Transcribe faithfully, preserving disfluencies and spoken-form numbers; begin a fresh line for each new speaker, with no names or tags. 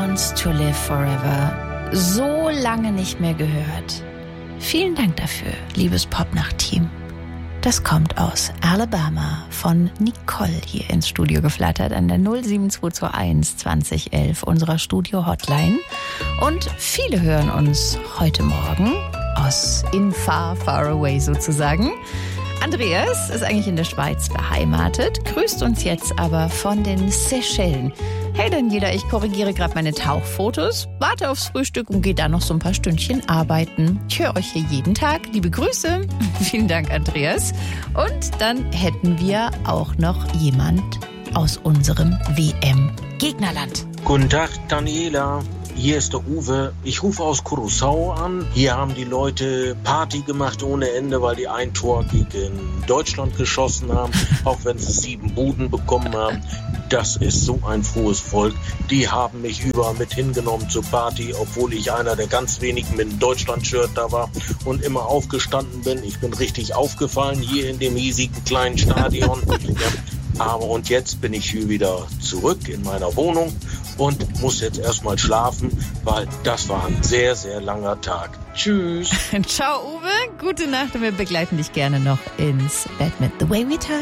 Wants to Live Forever. So lange nicht mehr gehört. Vielen Dank dafür, liebes Popnacht-Team. Das kommt aus Alabama von Nicole hier ins Studio geflattert an der null sieben zwei zwei eins zwanzig elf unserer Studio-Hotline. Und viele hören uns heute Morgen aus in far, far away sozusagen. Andreas ist eigentlich in der Schweiz beheimatet, grüßt uns jetzt aber von den Seychellen. Hey Daniela, ich korrigiere gerade meine Tauchfotos, warte aufs Frühstück und gehe dann noch so ein paar Stündchen arbeiten. Ich höre euch hier jeden Tag. Liebe Grüße. Vielen Dank, Andreas. Und dann hätten wir auch noch jemand aus unserem W M-Gegnerland.
Guten Tag, Daniela. Hier ist der Uwe. Ich rufe aus Curaçao an. Hier haben die Leute Party gemacht ohne Ende, weil die ein Tor gegen Deutschland geschossen haben, auch wenn sie sieben Buden bekommen haben. Das ist so ein frohes Volk. Die haben mich überall mit hingenommen zur Party, obwohl ich einer der ganz wenigen mit einem Deutschland-Shirt da war und immer aufgestanden bin. Ich bin richtig aufgefallen hier in dem riesigen kleinen Stadion. Ja. Aber und jetzt bin ich hier wieder zurück in meiner Wohnung und muss jetzt erstmal schlafen, weil das war ein sehr, sehr langer Tag. Tschüss.
Ciao, Uwe. Gute Nacht und wir begleiten dich gerne noch ins Bett mit The Way We Touch.